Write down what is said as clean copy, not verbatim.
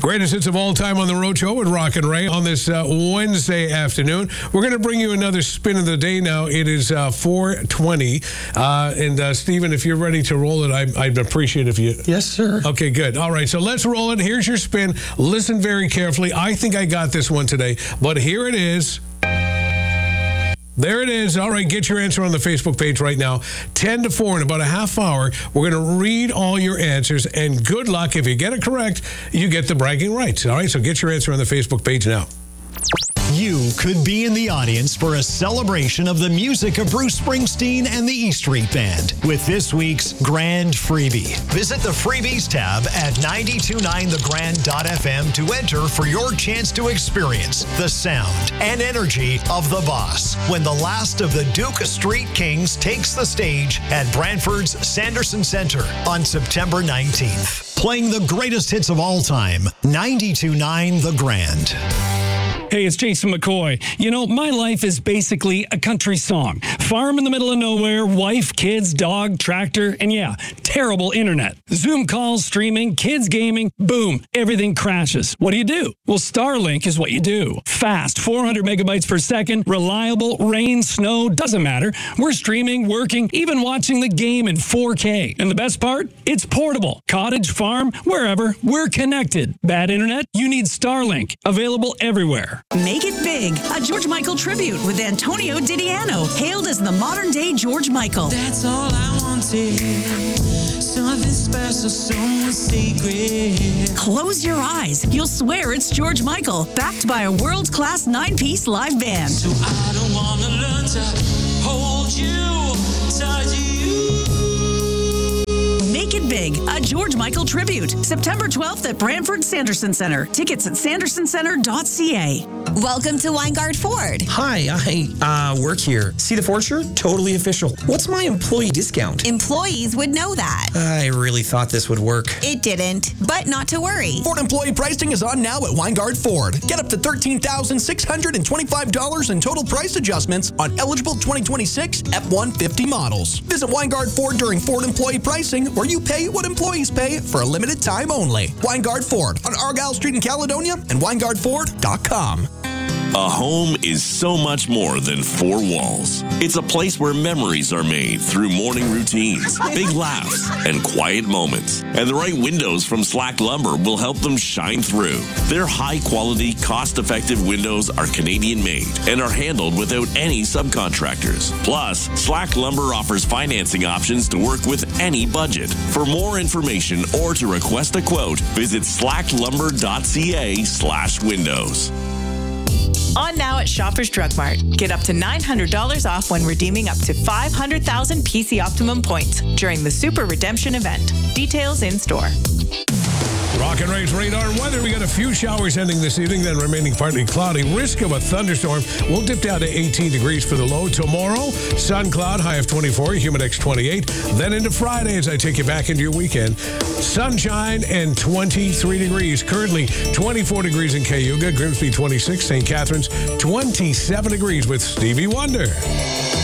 Greatest hits of all time on the Road Show with Rock and Ray on this Wednesday afternoon. We're going to bring you another spin of the day now. It is 4:20. And Stephen, if you're ready to roll it, I'd appreciate if you... Yes, sir. Okay, good. All right, so let's roll it. Here's your spin. Listen very carefully. I think I got this one today, but here it is. There it is. All right, get your answer on the Facebook page right now. 10 to 4 in about a half hour. We're going to read all your answers, and good luck. If you get it correct, you get the bragging rights. All right, so get your answer on the Facebook page now. You could be in the audience for a celebration of the music of Bruce Springsteen and the E Street Band with this week's Grand Freebie. Visit the Freebies tab at 929thegrand.fm to enter for your chance to experience the sound and energy of the Boss when the last of the Duke Street Kings takes the stage at Brantford's Sanderson Center on September 19th. Playing the greatest hits of all time, 92.9 The Grand. Hey, it's Jason McCoy. You know, my life is basically a country song. Farm in the middle of nowhere, wife, kids, dog, tractor, and yeah, terrible internet. Zoom calls, streaming, kids gaming, boom, everything crashes. What do? Well, Starlink is what you do. Fast, 400 megabytes per second, reliable, rain, snow, doesn't matter. We're streaming, working, even watching the game in 4K. And the best part? It's portable. Cottage, farm, wherever, we're connected. Bad internet? You need Starlink. Available everywhere. Make it big. A George Michael tribute with Antonio Didiano, hailed as the modern-day George Michael. That's all I wanted. Something special, something sacred. Close your eyes. You'll swear it's George Michael, backed by a world-class 9-piece live band. So I don't want to learn to hold you, touch you. Make it big. A George Michael tribute. September 12th at Brantford Sanderson Center. Tickets at sandersoncenter.ca. Welcome to Weingard Ford. Hi, I work here. See the Ford shirt? Totally official. What's my employee discount? Employees would know that. I really thought this would work. It didn't, but not to worry. Ford employee pricing is on now at Weingard Ford. Get up to $13,625 in total price adjustments on eligible 2026 F-150 models. Visit Weingard Ford during Ford employee pricing, where you pay what employees pay for a limited time only. Weingard Ford on Argyle Street in Caledonia and WeingardFord.com. A home is so much more than four walls. It's a place where memories are made through morning routines, big laughs, and quiet moments. And the right windows from Slack Lumber will help them shine through. Their high-quality, cost-effective windows are Canadian-made and are handled without any subcontractors. Plus, Slack Lumber offers financing options to work with any budget. For more information or to request a quote, visit slacklumber.ca/windows. On now at Shoppers Drug Mart. Get up to $900 off when redeeming up to 500,000 PC Optimum points during the Super Redemption event. Details in store. Rock and Ray's radar weather. We got a few showers ending this evening, then remaining partly cloudy. Risk of a thunderstorm. We'll dip down to 18 degrees for the low. Tomorrow, sun cloud, high of 24, humidex 28. Then into Friday as I take you back into your weekend. Sunshine and 23 degrees. Currently 24 degrees in Cayuga, Grimsby 26, St. Catharines 27 degrees with Stevie Wonder.